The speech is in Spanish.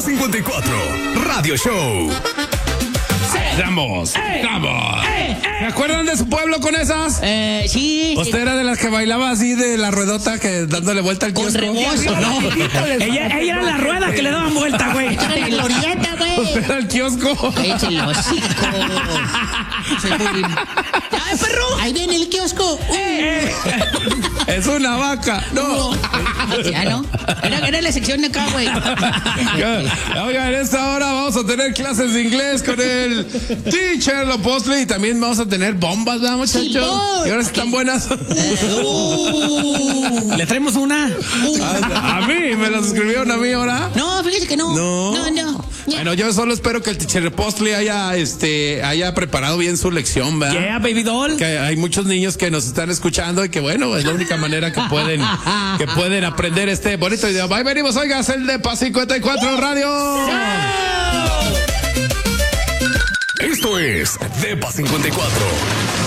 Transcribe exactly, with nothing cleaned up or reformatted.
cincuenta y cuatro Radio Show. ¡Vamos! ¡Vamos! ¿Se acuerdan de su pueblo con esas? Eh, sí. Usted era de las que bailaba así de la ruedota que dándole vuelta al Con kiosco. rebozo, ¿no? Ella, ella era la rueda que le daban vuelta, güey. Era la glorieta, güey. Usted era el kiosco. Cállate el hocico. Soy muy... ¡Ay, perro! Ahí viene el kiosco. Uh. Es una vaca. No. Ya, ¿no? Era, era la sección de acá, güey. Oiga, en esta hora vamos a tener clases de inglés con el teacher Lopostle y también vamos a tener bombas, ¿verdad, muchachos? Sí, voy. ¿Y ahora sí están buenas? Uh. Le traemos una. A, a mí, me las escribieron a mí ahora. No, fíjese que no. No. No, no. Bueno, yo solo espero que el teacher Lopostle haya, este, haya preparado bien su lección, ¿verdad? Yeah, baby doll. Que hay muchos niños que nos están escuchando y que bueno, es la única manera que pueden, que pueden aprender este bonito idioma. Ahí venimos, oiga, es el de P A cincuenta y cuatro Radio. Esto es Depa cincuenta y cuatro.